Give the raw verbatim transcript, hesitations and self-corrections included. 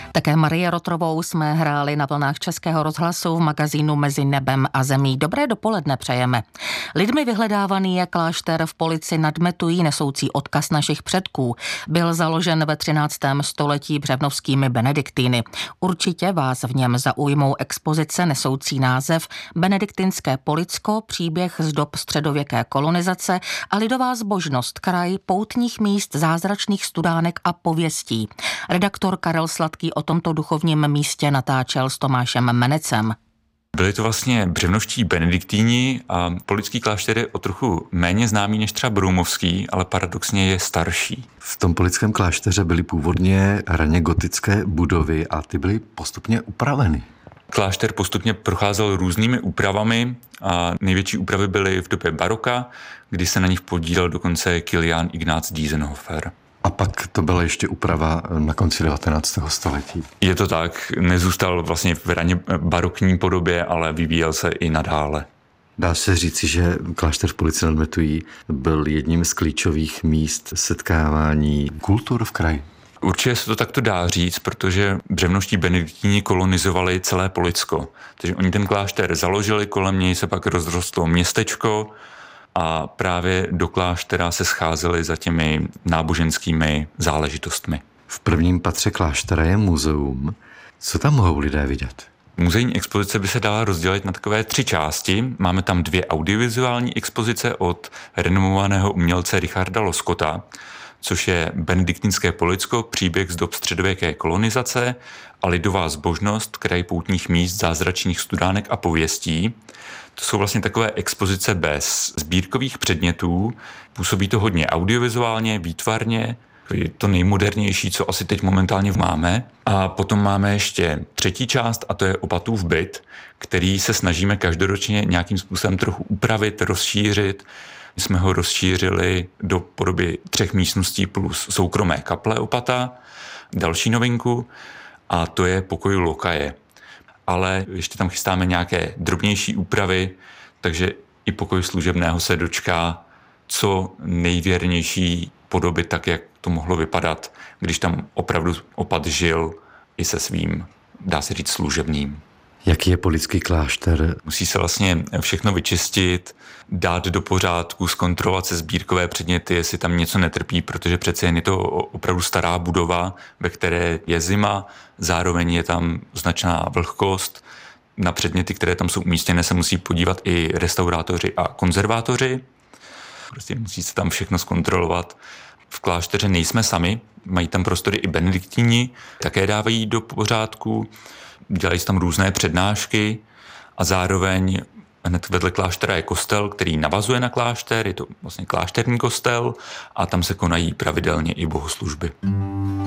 Také Marie Rotrovou jsme hráli na vlnách Českého rozhlasu v magazínu Mezi nebem a zemí. Dobré dopoledne přejeme. Lidmi vyhledávaný je klášter v Polici nad Metují, nesoucí odkaz našich předků. Byl založen ve třináctém století břevnovskými benediktíny. Určitě vás v něm zaujmou expozice nesoucí název Benediktinské Policko, příběh z dob středověké kolonizace a lidová zbožnost, kraj poutních míst, zázračných studánek a pověstí. Redaktor Karel Sladký o tomto duchovním místě natáčel s Tomášem Menecem. Byli to vlastně břevnovští benediktíni a Polický klášter je o trochu méně známý než třeba Broumovský, ale paradoxně je starší. V tom Polickém klášteře byly původně raně gotické budovy a ty byly postupně upraveny. Klášter postupně procházel různými úpravami a největší úpravy byly v době baroka, kdy se na nich podílel dokonce Kilián Ignác Dientzenhofer. A pak to byla ještě úprava na konci devatenáctého století. Je to tak, nezůstal vlastně v raně barokní podobě, ale vyvíjel se i nadále. Dá se říci, že klášter v Polici nad Metují byl jedním z klíčových míst setkávání kultur v kraji. Určitě se to takto dá říct, protože břevnovští benediktíni kolonizovali celé Policko. Takže oni ten klášter založili, kolem něj se pak rozrostlo městečko, a právě do kláštera se scházeli za těmi náboženskými záležitostmi. V prvním patře kláštera je muzeum. Co tam mohou lidé vidět? Muzejní expozice by se dala rozdělit na takové tři části. Máme tam dvě audiovizuální expozice od renomovaného umělce Richarda Loskota, což je Benediktinské Policko, příběh z dob středověké kolonizace a lidová zbožnost, kraj poutních míst, zázračných studánek a pověstí. To jsou vlastně takové expozice bez sbírkových předmětů. Působí to hodně audiovizuálně, výtvarně. Je to nejmodernější, co asi teď momentálně máme. A potom máme ještě třetí část a to je Opatův byt, který se snažíme každoročně nějakým způsobem trochu upravit, rozšířit. My jsme ho rozšířili do podoby třech místností plus soukromé kaple Opata. Další novinku a to je pokoj lokaje. Ale ještě tam chystáme nějaké drobnější úpravy, takže i pokoj služebného se dočká co nejvěrnější podoby, tak jak to mohlo vypadat, když tam opravdu Opat žil i se svým, dá se říct, služebným. Jaký je Polický klášter? Musí se vlastně všechno vyčistit, dát do pořádku, zkontrolovat se sbírkové předměty, jestli tam něco netrpí, protože přece jen je to opravdu stará budova, ve které je zima, zároveň je tam značná vlhkost. Na předměty, které tam jsou umístěné, se musí podívat i restaurátoři a konzervátoři. Prostě musí se tam všechno zkontrolovat. V klášteře nejsme sami, mají tam prostory i benediktíni, také dávají do pořádku, dělají tam různé přednášky a zároveň hned vedle kláštera je kostel, který navazuje na klášter, je to vlastně klášterní kostel a tam se konají pravidelně i bohoslužby.